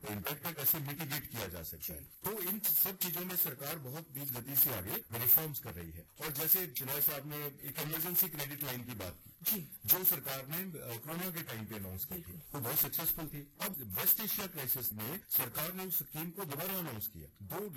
Impact है कैसे mitigate किया जा सकता है। तो इन सब चीजों में सरकार बहुत तेज गति से आगे रिफॉर्म्स कर रही है। और जैसे चिनाई साहब ने एक इमरजेंसी क्रेडिट लाइन की बात की, जो सरकार ने कोरोना के टाइम पे अनाउंस की थी, वो बहुत सक्सेसफुल थी। अब वेस्ट एशिया क्राइसिस में सरकार ने उस स्कीम को दोबारा अनाउंस किया।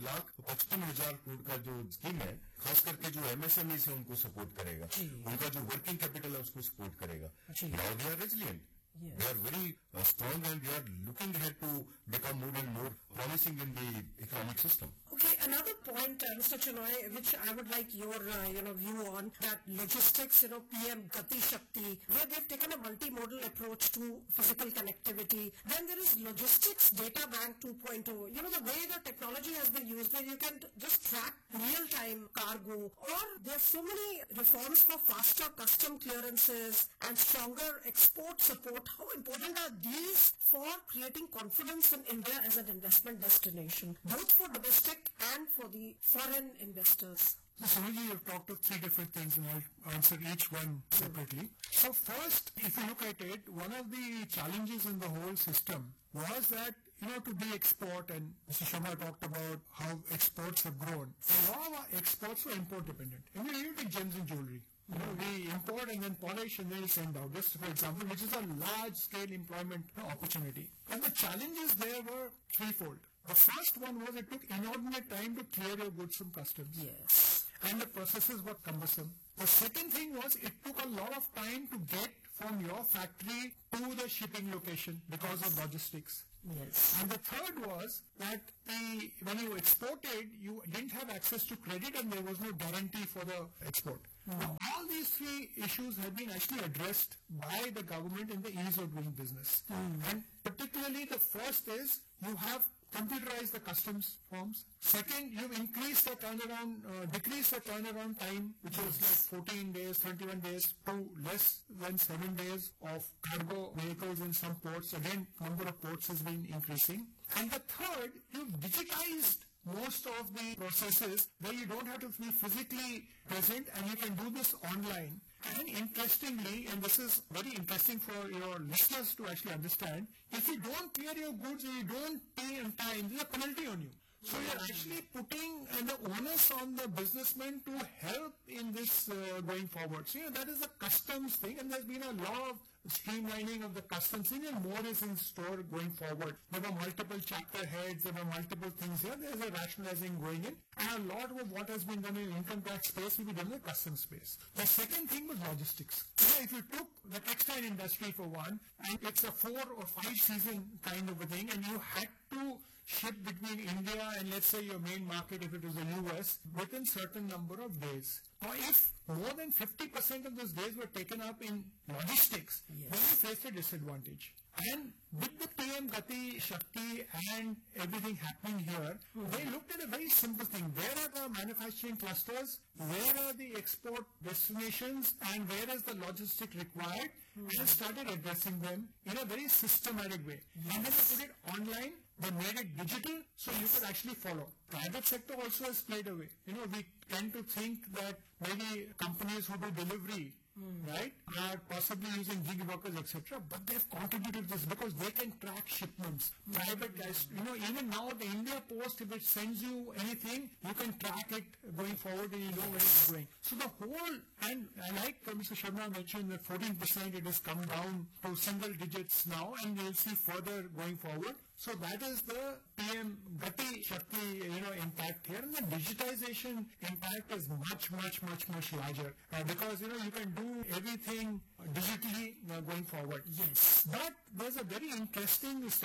2,55,000 करोड़ का जो स्कीम है, खास करके जो एमएसएमई से उनको सपोर्ट करेगा, उनका जो वर्किंग कैपिटल है उसको सपोर्ट करेगा। Now they are resilient, they are very strong, and they are looking ahead to become more and more promising in the economic system. Okay, another point, Mr. Chinoy, which I would like your view on, that logistics, PM Gati Shakti, where they've taken a multimodal approach to physical connectivity. Then there is logistics data bank 2.0. The way the technology has been used, where you can just track real-time cargo, or there's so many reforms for faster custom clearances and stronger export support. How important are these for creating confidence in India as an investment destination, both for domestic and for the foreign investors? So, Sanuji, you've talked of three different things, and I'll answer each one separately. So first, if you look at it, one of the challenges in the whole system was that, to be export, and Mr. Sharma talked about how exports have grown. A lot of our exports were import dependent. And you take gems and jewelry. We import and then polish and then we send out. Just for example, which is a large-scale employment opportunity. And the challenges there were threefold. The first one was it took inordinate time to clear your goods from customs. Yes. And the processes were cumbersome. The second thing was it took a lot of time to get from your factory to the shipping location because of logistics. Yes. And the third was that when you exported, you didn't have access to credit and there was no guarantee for the export. Now, all these three issues have been actually addressed by the government in the ease of doing business. And particularly the first is you have computerized the customs forms. Second, you've increased the decreased the turnaround time, which was like 14 days, 21 days to less than 7 days of cargo vehicles in some ports. Again, number of ports has been increasing. And the third, you've digitized most of the processes where you don't have to be physically present and you can do this online. And interestingly, and this is very interesting for your listeners to actually understand, if you don't clear your goods and you don't pay on time, there's a penalty on you. So you're actually putting the onus on the businessman to help in this going forward. So that is a customs thing, and there's been a lot of streamlining of the customs thing, and more is in store going forward. There were multiple chapter heads, there were multiple things here. There's a rationalizing going in, and a lot of what has been done in income tax space will be done in the customs space. The second thing was logistics. If you took the textile industry for one, and it's a 4 or 5 season kind of a thing, and you had to ship between India and let's say your main market, if it was the US, within certain number of days. Now, if more than 50% of those days were taken up in logistics, then you faced a disadvantage. And with the PM Gati Shakti and everything happening here, they looked at a very simple thing. Where are the manufacturing clusters? Where are the export destinations? And where is the logistic required? And started addressing them in a very systematic way. And then they put it online. They made it digital, so you could actually follow. Private sector also has played away. We tend to think that maybe companies who do delivery, right, are possibly using gig workers, etc. But they've contributed this because they can track shipments. Private guys, even now the India Post, if it sends you anything, you can track it going forward and you know where it's going. So the whole, and like Mr. Sharma mentioned, that 14% it has come down to single digits now, and you'll see further going forward. So that is the PM Gati Shakti, impact here. And the digitization impact is much, much, much, much larger because, you can do everything digitally going forward. Yes. But there's a very interesting